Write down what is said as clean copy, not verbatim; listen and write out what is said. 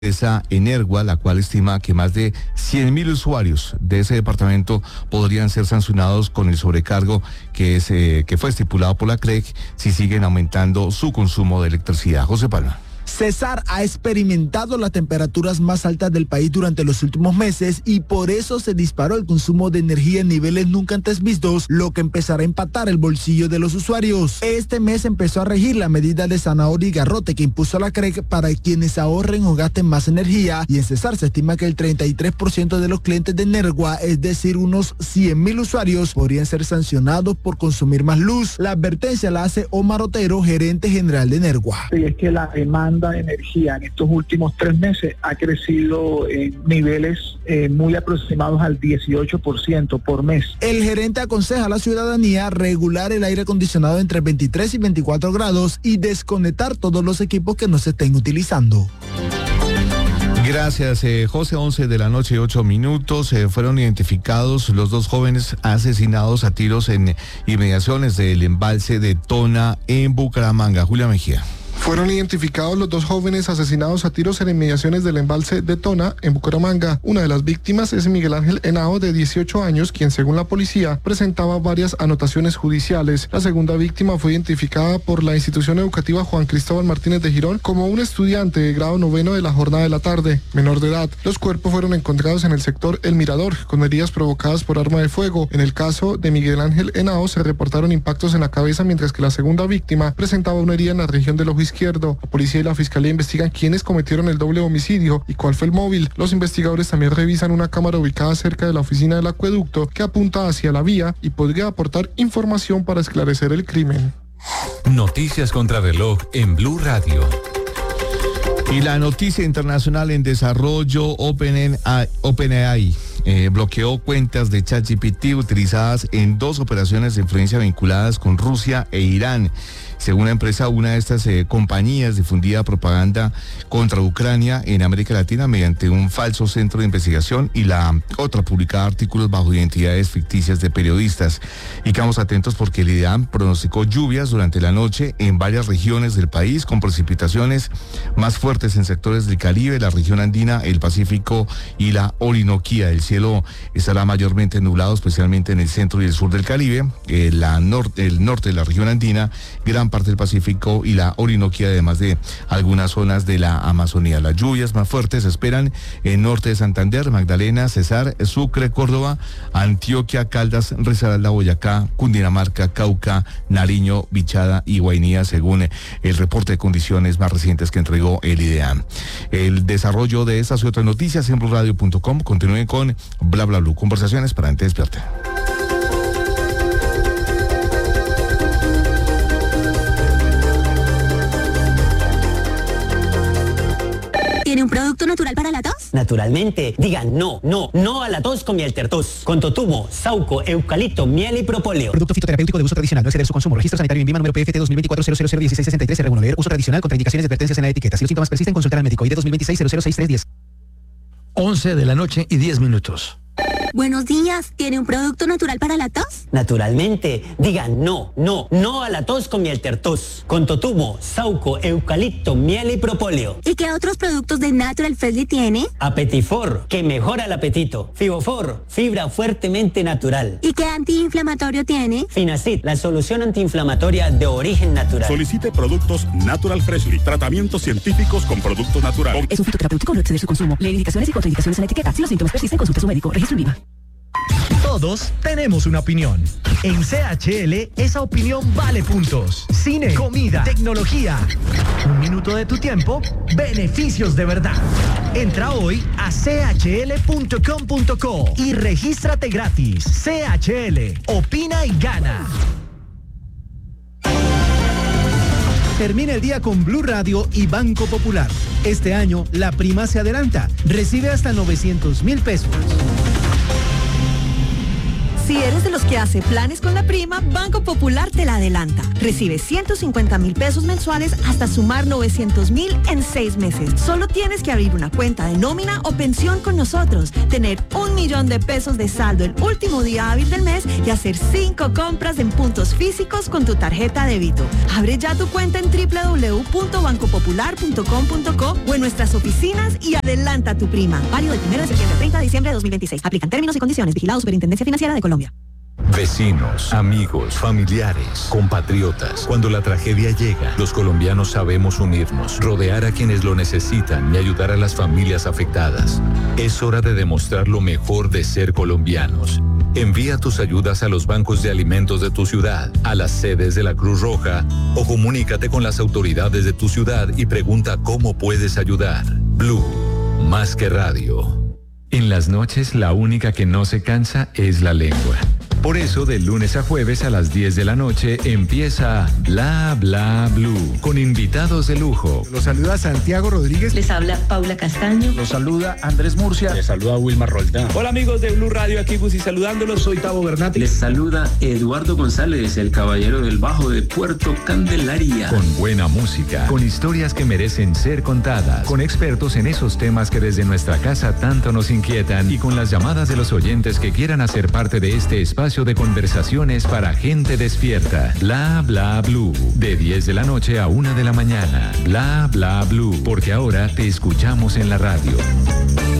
Esa Energua, la cual estima que más de 100.000 usuarios de ese departamento podrían ser sancionados con el sobrecargo que fue estipulado por la CREC si siguen aumentando su consumo de electricidad. José Palma. Cesar ha experimentado las temperaturas más altas del país durante los últimos meses y por eso se disparó el consumo de energía en niveles nunca antes vistos, lo que empezará a empatar el bolsillo de los usuarios. Este mes empezó a regir la medida de zanahoria y garrote que impuso la CREC para quienes ahorren o gasten más energía, y en Cesar se estima que el 33% de los clientes de Energua, es decir, unos 100.000 usuarios, podrían ser sancionados por consumir más luz. La advertencia la hace Omar Otero, gerente general de Energua. Y es que la demanda de energía en estos últimos 3 meses ha crecido en niveles muy aproximados al 18% por mes. El gerente aconseja a la ciudadanía regular el aire acondicionado entre 23 y 24 grados y desconectar todos los equipos que no se estén utilizando. Gracias, José. 11 de la noche, 8 minutos. Fueron identificados los 2 jóvenes asesinados a tiros en inmediaciones del embalse de Tona en Bucaramanga. Julia Mejía. Fueron identificados los 2 jóvenes asesinados a tiros en inmediaciones del embalse de Tona, en Bucaramanga. Una de las víctimas es Miguel Ángel Henao, de 18 años, quien, según la policía, presentaba varias anotaciones judiciales. La segunda víctima fue identificada por la institución educativa Juan Cristóbal Martínez de Girón como un estudiante de grado 9 de la jornada de la tarde, menor de edad. Los cuerpos fueron encontrados en el sector El Mirador, con heridas provocadas por arma de fuego. En el caso de Miguel Ángel Henao se reportaron impactos en la cabeza, mientras que la segunda víctima presentaba una herida en la región del ojo izquierdo. La policía y la fiscalía investigan quiénes cometieron el doble homicidio y cuál fue el móvil. Los investigadores también revisan una cámara ubicada cerca de la oficina del acueducto que apunta hacia la vía y podría aportar información para esclarecer el crimen. Noticias contra reloj en Blue Radio. Y la noticia internacional en desarrollo: OpenAI bloqueó cuentas de ChatGPT utilizadas en 2 operaciones de influencia vinculadas con Rusia e Irán. Según la empresa, una de estas compañías difundía propaganda contra Ucrania en América Latina mediante un falso centro de investigación, y la otra publicaba artículos bajo identidades ficticias de periodistas. Y quedamos atentos porque el IDEAM pronosticó lluvias durante la noche en varias regiones del país, con precipitaciones más fuertes en sectores del Caribe, la región andina, el Pacífico y la Orinoquía. El cielo estará mayormente nublado, especialmente en el centro y el sur del Caribe, el norte de la región andina, gran parte del Pacífico y la Orinoquía, además de algunas zonas de la Amazonía. Las lluvias más fuertes se esperan en norte de Santander, Magdalena, Cesar, Sucre, Córdoba, Antioquia, Caldas, Risaralda, Boyacá, Cundinamarca, Cauca, Nariño, Vichada y Guainía, según el reporte de condiciones más recientes que entregó el IDEAM. El desarrollo de estas y otras noticias en bluradio.com. Continúen con Bla Bla Blue, conversaciones para gente despierta. ¿Tiene un producto natural para la tos? Naturalmente. Diga no a la tos con miel tertus. Con totumo, sauco, eucalipto, miel y propóleo. Producto fitoterapéutico de uso tradicional. No exceder su consumo. Registro sanitario INVIMA número PFT 2024-001663 R1. Leer uso tradicional. Contraindicaciones y advertencias en la etiqueta. Si los síntomas persisten, consultar al médico. ID 2026-006310. 11 de la noche y 10 minutos. Buenos días, ¿tiene un producto natural para la tos? Naturalmente. Diga no a la tos con miel tertus. Con totumo, sauco, eucalipto, miel y propóleo. ¿Y qué otros productos de Natural Freshly tiene? Apetifor, que mejora el apetito. Fibofor, fibra fuertemente natural. ¿Y qué antiinflamatorio tiene? Finacid, la solución antiinflamatoria de origen natural. Solicite productos Natural Freshly, tratamientos científicos con productos naturales. Es un fitoterapéutico, no exceder su consumo. Leer indicaciones y contraindicaciones en la etiqueta. Si los síntomas persisten, consulte a su médico. Registro INVIMA. Todos tenemos una opinión. En CHL, esa opinión vale puntos. Cine, comida, tecnología. 1 minuto de tu tiempo, beneficios de verdad. Entra hoy a chl.com.co y regístrate gratis. CHL, opina y gana. Termina el día con Blue Radio y Banco Popular. Este año, la prima se adelanta. Recibe hasta 900.000 pesos. Si eres de los que hace planes con la prima, Banco Popular te la adelanta. Recibe 150,000 pesos mensuales hasta sumar 900,000 en 6 meses. Solo tienes que abrir una cuenta de nómina o pensión con nosotros, tener 1,000,000 de pesos de saldo el último día hábil del mes y hacer 5 compras en puntos físicos con tu tarjeta de débito. Abre ya tu cuenta en www.bancopopular.com.co o en nuestras oficinas y adelanta tu prima. Válido del 1 de septiembre a 30 de diciembre de 2026. Aplican términos y condiciones. Vigilado Superintendencia Financiera de Colombia. Vecinos, amigos, familiares, compatriotas. Cuando la tragedia llega, los colombianos sabemos unirnos, rodear a quienes lo necesitan y ayudar a las familias afectadas. Es hora de demostrar lo mejor de ser colombianos. Envía tus ayudas a los bancos de alimentos de tu ciudad, a las sedes de la Cruz Roja o comunícate con las autoridades de tu ciudad y pregunta cómo puedes ayudar. Blue, más que radio. En las noches, la única que no se cansa es la lengua. Por eso, de lunes a jueves a las 10 de la noche empieza Bla Bla Blue, con invitados de lujo. Los saluda Santiago Rodríguez. Les habla Paula Castaño. Los saluda Andrés Murcia. Les saluda Wilmar Roldán. Hola amigos de Blue Radio, aquí Gusi saludándolos. Soy Tavo Bernati. Les saluda Eduardo González, el caballero del bajo de Puerto Candelaria. Con buena música, con historias que merecen ser contadas, con expertos en esos temas que desde nuestra casa tanto nos inquietan y con las llamadas de los oyentes que quieran hacer parte de este espacio de conversaciones para gente despierta. Bla Bla Blue, de 10 de la noche a 1 de la mañana. Bla Bla Blue, porque ahora te escuchamos en la radio.